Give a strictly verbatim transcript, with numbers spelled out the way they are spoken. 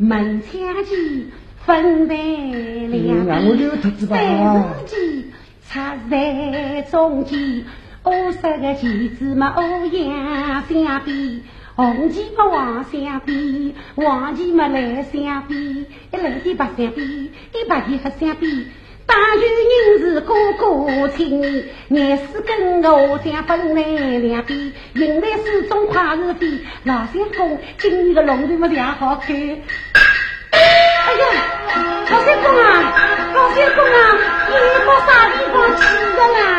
门前鸡分为两边，三只鸡插在中间，乌色的旗子嘛欧阳相比，红旗嘛往相比，黄旗嘛来相比，一来的不相比，一白的不相比。大有人是个个亲，眼屎跟我相分来两边，迎来始终快日飞。老相公，今年的龙头么良好看。哎呀，老相公啊，老相公啊，你把啥地方去的啦？